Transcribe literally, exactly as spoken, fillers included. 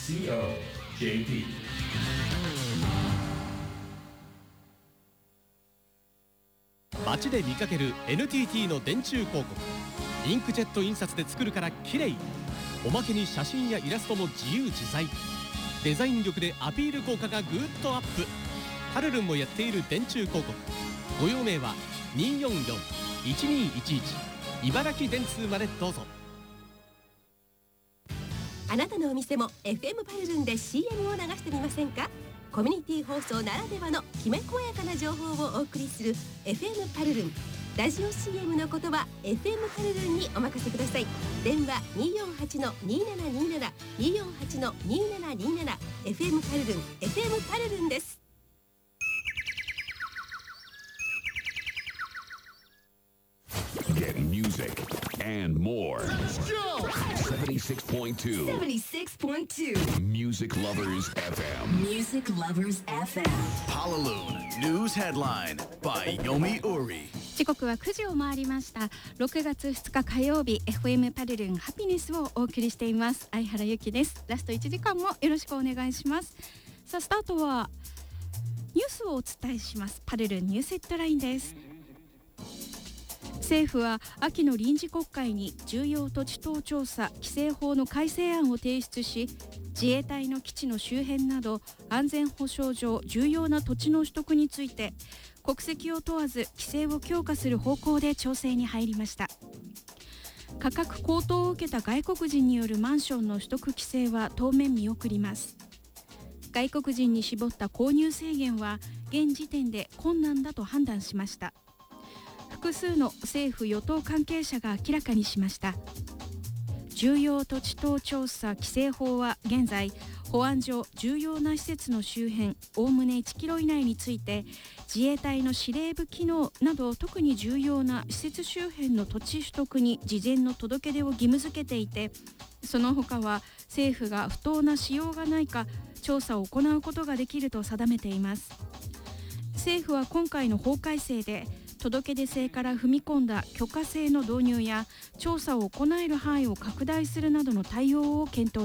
シーオージェーティー。 街で見かける エヌティーティー の電柱広告。インクジェット印刷で作るから綺麗。おまけに写真やイラストも自由自在。デザイン力でアピール効果がぐーっとアップ。パルルンもやっている電柱広告。ご用命はにーよんよん いちにーいちいち茨城電通までどうぞ。 あなたのお店も エフエム パルルンで シーエム を流してみませんか。コミュニティ放送ならではのきめ細やかな情報をお送りする エフエム パルルン。ラジオ シーエム のことは エフエム パルルンにお任せください。電話 にーよんはちのにーななにーなな にーよんはちのにーななにーなな エフエム パルルン エフエム パルルンです。 Get music and more. Let's go! seventy-six point two seventy-six point two Music Lovers エフエム. Music Lovers エフエム Palaloon News Headline by Yomi Uri。 時刻はくじを回りました。ろくがつふつか火曜日、 エフエム パルルンハピネスをお送りしています。相原由紀です。ラストいちじかんもよろしくお願いします。さあスタートはニュースをお伝えします。パルルンニュースヘッドラインです。政府は秋の臨時国会に重要土地等調査規制法の改正案を提出し、自衛隊の基地の周辺など安全保障上重要な土地の取得について国籍を問わず規制を強化する方向で調整に入りました。価格高騰を受けた外国人によるマンションの取得規制は当面見送ります。外国人に絞った購入制限は現時点で困難だと判断しました。複数の政府与党関係者が明らかにしました。重要土地等調査規制法は現在保安上重要な施設の周辺おおむねいちキロ以内について自衛隊の司令部機能など特に重要な施設周辺の土地取得に事前の届け出を義務付けていて、その他は政府が不当な使用がないか調査を行うことができると定めています。政府は今回の法改正で届け出制から踏み込んだ許可制の導入や調査を行える範囲を拡大するなどの対応を検討